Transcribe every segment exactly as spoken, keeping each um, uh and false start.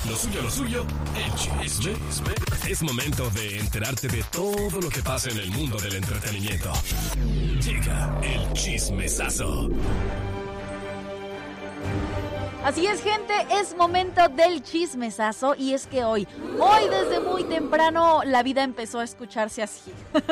Lo suyo, lo suyo, el chisme. Es momento de enterarte de todo lo que pasa en el mundo del entretenimiento. Llega el chismesazo. Así es, gente, es momento del chismesazo y es que hoy, hoy desde muy temprano la vida empezó a escucharse así.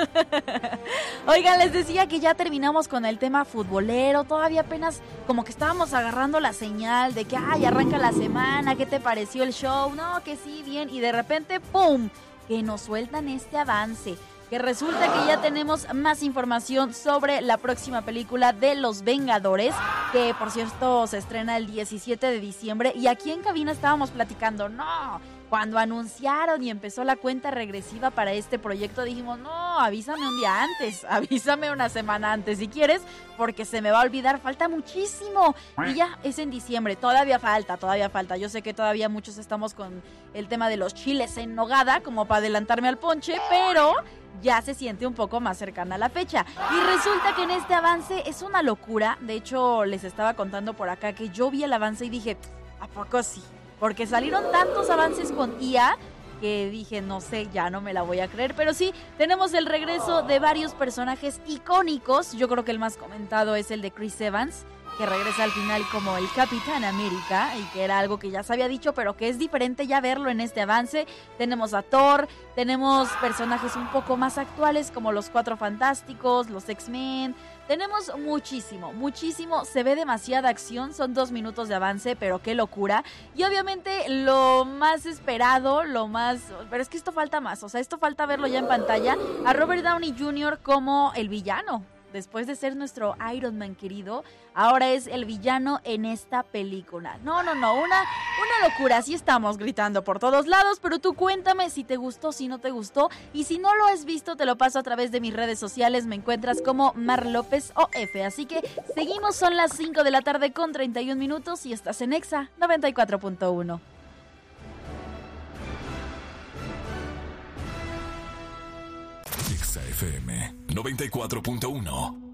Oigan, les decía que ya terminamos con el tema futbolero, todavía apenas como que estábamos agarrando la señal de que, ay, arranca la semana, ¿qué te pareció el show? No, que sí, bien, y de repente, ¡pum!, que nos sueltan este avance. Que resulta que ya tenemos más información sobre la próxima película de Los Vengadores, que por cierto se estrena el diecisiete de diciembre, y aquí en cabina estábamos platicando, no, cuando anunciaron y empezó la cuenta regresiva para este proyecto dijimos, no, avísame un día antes, avísame una semana antes si quieres, porque se me va a olvidar, falta muchísimo, y ya es en diciembre, todavía falta, todavía falta, yo sé que todavía muchos estamos con el tema de los chiles en nogada, como para adelantarme al ponche, pero ya se siente un poco más cercana a la fecha. Y resulta que en este avance es una locura. De hecho, les estaba contando por acá que yo vi el avance y dije, ¿a poco sí? Porque salieron tantos avances con I A que dije, no sé, ya no me la voy a creer. Pero sí, tenemos el regreso de varios personajes icónicos. Yo creo que el más comentado es el de Chris Evans, que regresa al final como el Capitán América, y que era algo que ya se había dicho, pero que es diferente ya verlo en este avance. Tenemos a Thor, tenemos personajes un poco más actuales como los Cuatro Fantásticos, los X-Men. Tenemos muchísimo, muchísimo, se ve demasiada acción, son dos minutos de avance, pero qué locura. Y obviamente lo más esperado, lo más... Pero es que esto falta más, o sea, esto falta verlo ya en pantalla, a Robert Downey junior como el villano. Después de ser nuestro Iron Man querido, ahora es el villano en esta película. No, no, no, una, una locura. Así estamos gritando por todos lados, pero tú cuéntame si te gustó, si no te gustó. Y si no lo has visto, te lo paso a través de mis redes sociales. Me encuentras como Mar López O F. Así que seguimos, son las cinco de la tarde con treinta y un minutos y estás en Exa noventa y cuatro punto uno. Exa F M noventa y cuatro punto uno.